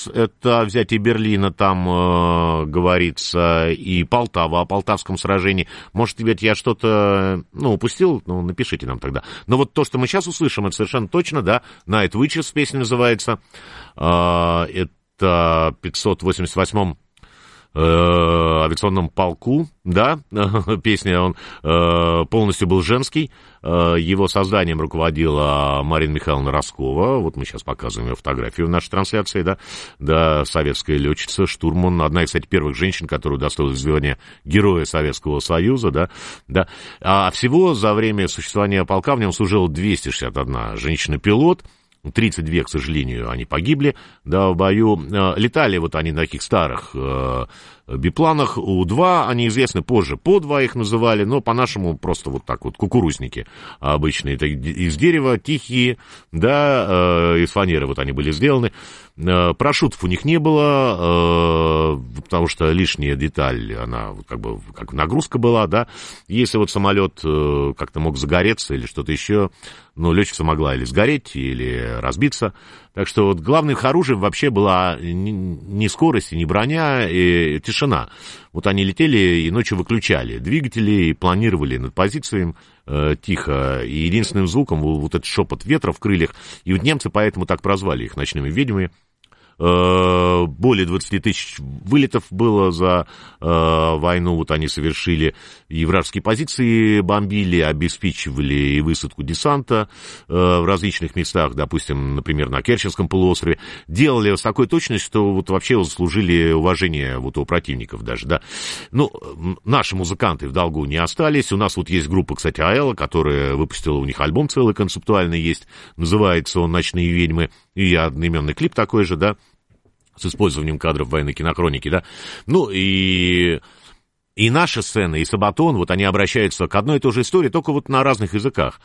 это взятие Берлина, там говорится, и Полтава, о Полтавском сражении. Может быть, я что-то, упустил? Напишите нам тогда. Но вот то, что мы сейчас услышим, это совершенно точно, да, Night Witches песня называется. Это в 588-м авиационном полку, да, песня, он полностью был женский, его созданием руководила Марина Михайловна Роскова, вот мы сейчас показываем ее фотографию в нашей трансляции, да, советская летчица, штурман, одна из, кстати, первых женщин, которая удостоилась звания Героя Советского Союза, да, а всего за время существования полка в нем служило 261 женщина-пилот, 32, к сожалению, они погибли, да, в бою. Летали вот они на таких старых бипланах. У-2 они известны позже, по-2 их называли, но по-нашему просто вот так вот, кукурузники обычные, это из дерева, тихие, да, из фанеры вот они были сделаны. Парашютов у них не было, потому что лишняя деталь, она как нагрузка была, да. Если вот самолет как-то мог загореться или что-то еще, летчица могла или сгореть, или разбиться. Так что вот главным их оружием вообще была не скорость, не броня, и тишина. Вот они летели и ночью выключали двигатели и планировали над позициями тихо. И единственным звуком вот этот шепот ветра в крыльях. И вот немцы поэтому так прозвали их ночными ведьмами. Более 20 тысяч вылетов было за войну, вот они совершили, и вражеские позиции бомбили, обеспечивали и высадку десанта в различных местах, допустим, например, на Керченском полуострове, делали с такой точностью, что вот вообще заслужили уважение вот у противников даже, да. Наши музыканты в долгу не остались, у нас вот есть группа, кстати, Аэла, которая выпустила, у них альбом целый концептуальный есть, называется он «Ночные ведьмы», и одноименный клип такой же, да, с использованием кадров военной кинохроники, да. И наша сцена, и Сабатон, вот они обращаются к одной и той же истории, только вот на разных языках.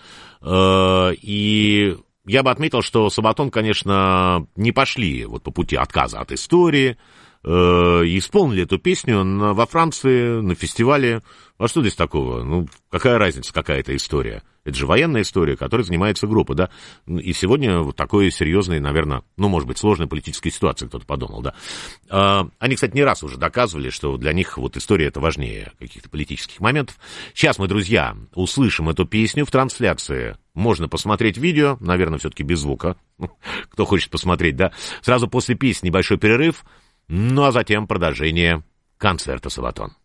И я бы отметил, что Сабатон, конечно, не пошли вот по пути отказа от истории, исполнили эту песню во Франции, на фестивале. А что здесь такого? Какая разница, какая это история? Это же военная история, которой занимается группа, да? И сегодня вот такой серьезной, наверное, может быть, сложной политической ситуации, кто-то подумал, да. Они, кстати, не раз уже доказывали, что для них вот история это важнее каких-то политических моментов. Сейчас мы, друзья, услышим эту песню в трансляции. Можно посмотреть видео, наверное, все-таки без звука, кто хочет посмотреть, да. Сразу после песни небольшой перерыв, а затем продолжение концерта «Сабатон».